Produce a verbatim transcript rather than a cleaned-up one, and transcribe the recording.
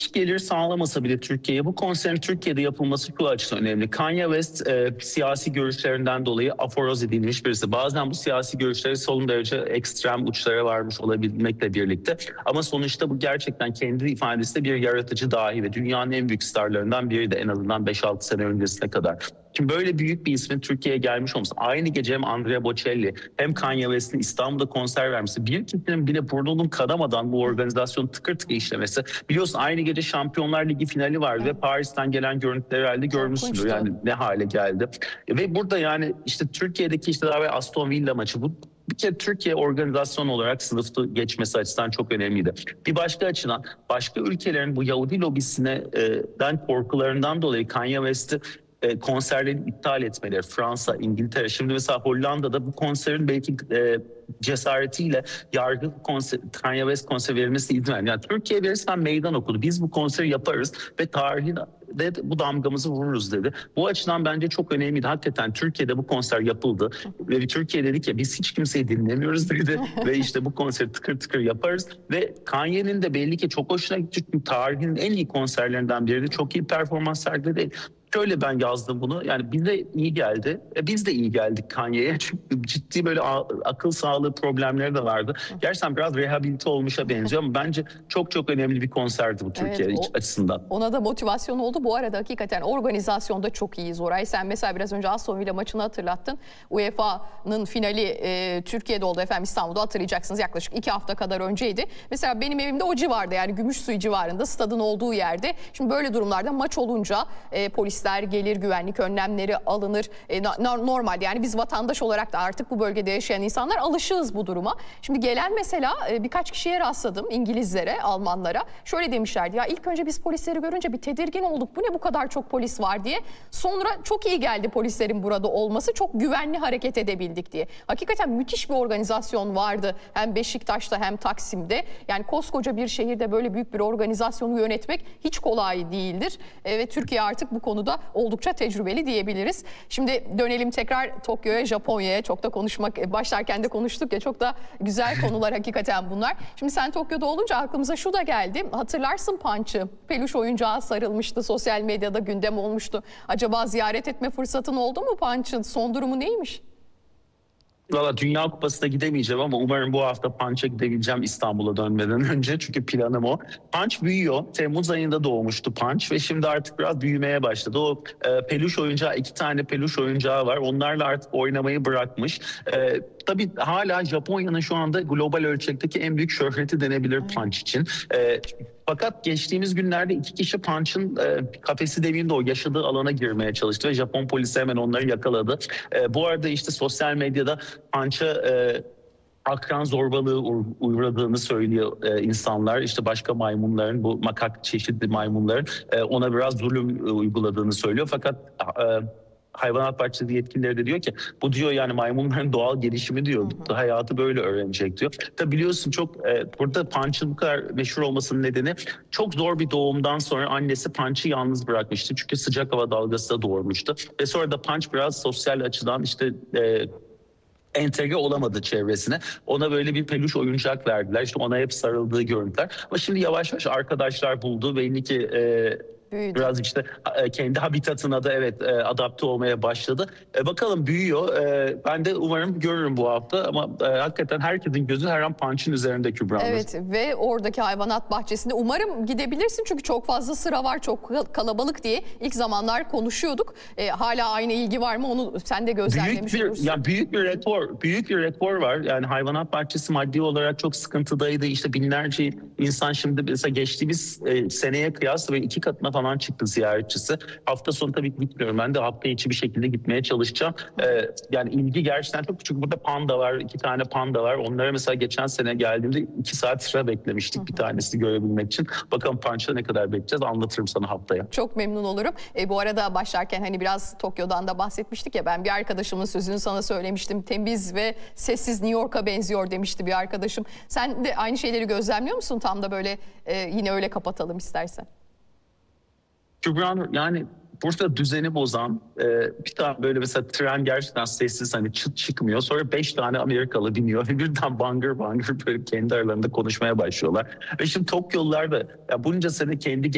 gelir sağlamasa bile Türkiye'ye bu konserin Türkiye'de yapılması şu açıdan önemli. Kanye West e, siyasi görüşlerinden dolayı aforoz edilmiş birisi. Bazen bu siyasi görüşleri son derece ekstrem uçlara varmış olabilmekle birlikte. Ama sonuçta bu gerçekten kendi ifadesinde bir yaratıcı dahi ve dünyanın en büyük starlarından biri de en azından beş altı sene öncesine kadar. Şimdi böyle büyük bir ismin Türkiye'ye gelmiş olması, aynı gece hem Andrea Bocelli hem Kanye West'in İstanbul'da konser vermesi, bir kişinin bile burnunun kanamadan bu organizasyonu tıkır tıkır işlemesi. Biliyorsun aynı gece Şampiyonlar Ligi finali vardı ve Paris'ten gelen görüntüleri herhalde görmüşsündür. Yani ne hale geldi. Ve burada yani işte Türkiye'deki işte daha ve Aston Villa maçı, bu bir kere Türkiye organizasyon olarak sınıfı geçmesi açısından çok önemliydi. Bir başka açıdan başka ülkelerin bu Yahudi lobisinden korkularından dolayı Kanye West'i E, konserlerini iptal etmeleri, Fransa, İngiltere. Şimdi mesela Hollanda'da bu konserin belki e, cesaretiyle yargı konser, Kanye West konser verilmesi izin verdi. Yani Türkiye verirsen meydan okudu. Biz bu konseri yaparız ve tarihin de bu damgamızı vururuz dedi. Bu açıdan bence çok önemliydi. Hakikaten Türkiye'de bu konser yapıldı ve Türkiye dedi ki biz hiç kimseyi dinlemiyoruz dedi ve işte bu konseri tıkır tıkır yaparız ve Kanye'nin de belli ki çok hoşuna gitti. Tarihin en iyi konserlerinden biriydi. Çok iyi performans sergiledi. Şöyle ben yazdım bunu. Yani bize iyi geldi. E biz de iyi geldik Kanye'ye. Çünkü ciddi böyle akıl sağlığı problemleri de vardı. Gerçekten biraz rehabilite olmuşa benziyor ama bence çok çok önemli bir konserdi bu Türkiye evet, o, açısından. Ona da motivasyon oldu. Bu arada hakikaten organizasyonda çok iyiyiz Oray. Sen mesela biraz önce Aston Villa maçını hatırlattın. U E F A'nın finali e, Türkiye'de oldu efendim, İstanbul'da hatırlayacaksınız. Yaklaşık iki hafta kadar önceydi. Mesela benim evimde o civarda, yani Gümüşsuyu civarında, stadın olduğu yerde. Şimdi böyle durumlarda maç olunca e, polis gelir, güvenlik önlemleri alınır. E, normal, yani biz vatandaş olarak da artık bu bölgede yaşayan insanlar alışığız bu duruma. Şimdi gelen mesela e, birkaç kişiye rastladım, İngilizlere, Almanlara. Şöyle demişlerdi: ya ilk önce biz polisleri görünce bir tedirgin olduk. Bu ne bu kadar çok polis var diye. Sonra çok iyi geldi polislerin burada olması. Çok güvenli hareket edebildik diye. Hakikaten müthiş bir organizasyon vardı. Hem Beşiktaş'ta hem Taksim'de. Yani koskoca bir şehirde böyle büyük bir organizasyonu yönetmek hiç kolay değildir. E, ve Türkiye artık bu konuda oldukça tecrübeli diyebiliriz. Şimdi dönelim tekrar Tokyo'ya, Japonya'ya. Çok da konuşmak, başlarken de konuştuk ya, çok da güzel konular hakikaten bunlar. Şimdi sen Tokyo'da olunca aklımıza şu da geldi. Hatırlarsın Punch'ı. Peluş oyuncağı sarılmıştı, sosyal medyada gündem olmuştu. Acaba ziyaret etme fırsatın oldu mu Punch'ın? Son durumu neymiş? Valla Dünya Kupası'na gidemeyeceğim ama umarım bu hafta Punch'a gidebileceğim İstanbul'a dönmeden önce. Çünkü planım o. Punch büyüyor. Temmuz ayında doğmuştu Punch ve şimdi artık biraz büyümeye başladı. O e, peluş oyuncağı, iki tane peluş oyuncağı var. Onlarla artık oynamayı bırakmış. E, tabii hala Japonya'nın şu anda global ölçekteki en büyük şöhreti denebilir Punch için. E, Fakat geçtiğimiz günlerde iki kişi Punch'ın e, kafesi demeyeyim de o yaşadığı alana girmeye çalıştı ve Japon polisi hemen onları yakaladı. E, bu arada işte sosyal medyada Punch'a e, akran zorbalığı uğradığını söylüyor e, insanlar. İşte başka maymunların, bu makak çeşitli maymunların e, ona biraz zulüm e, uyguladığını söylüyor. Fakat e, hayvanat bahçesi yetkilileri de diyor ki bu diyor yani maymunların doğal gelişimi diyor. Hı hı. Hayatı böyle öğrenecek diyor. Tabi biliyorsun çok e, burada Punch'ın bu kadar meşhur olmasının nedeni çok zor bir doğumdan sonra annesi Punch'ı yalnız bırakmıştı. Çünkü sıcak hava dalgası da doğurmuştu. Ve sonra da Punch biraz sosyal açıdan işte e, entegre olamadı çevresine. Ona böyle bir peluş oyuncak verdiler. İşte ona hep sarıldığı görüntüler. Ama şimdi yavaş yavaş arkadaşlar buldu. Belli ki e, büyüdü. Biraz işte kendi habitatına da evet adapte olmaya başladı. E, bakalım büyüyor. E, ben de umarım görürüm bu hafta ama e, hakikaten herkesin gözü her an Punch'ın üzerinde Kübra. Evet ve oradaki hayvanat bahçesinde umarım gidebilirsin çünkü çok fazla sıra var, çok kalabalık diye ilk zamanlar konuşuyorduk. E, hala aynı ilgi var mı onu sen de gözlemlemiş büyük bir, olursun. Ya büyük bir rekor, büyük bir rekor var. Yani hayvanat bahçesi maddi olarak çok sıkıntıdaydı. İşte binlerce insan şimdi mesela geçtiğimiz e, seneye kıyasla ve iki katına falan çıktı ziyaretçisi. Hafta sonu tabii gitmiyorum. Ben de hafta içi bir şekilde gitmeye çalışacağım. Ee, yani ilgi gerçekten çok küçük. Burada panda var. iki tane panda var. Onlara mesela geçen sene geldiğimde iki saat sıra beklemiştik bir tanesini görebilmek için. Bakalım Punch'ta ne kadar bekleyeceğiz anlatırım sana haftaya. Çok memnun olurum. E, bu arada başlarken hani biraz Tokyo'dan da bahsetmiştik ya, ben bir arkadaşımın sözünü sana söylemiştim. Temiz ve sessiz New York'a benziyor demişti bir arkadaşım. Sen de aynı şeyleri gözlemliyor musun? Tam da böyle e, yine öyle kapatalım istersen. Kübra yani burada düzeni bozan e, bir tane böyle mesela tren gerçekten sessiz hani çıt çıkmıyor. Sonra beş tane Amerikalı biniyor ve birden bangır bangır böyle kendi aralarında konuşmaya başlıyorlar. Ve şimdi Tokyo'lular da ya bunca sene kendi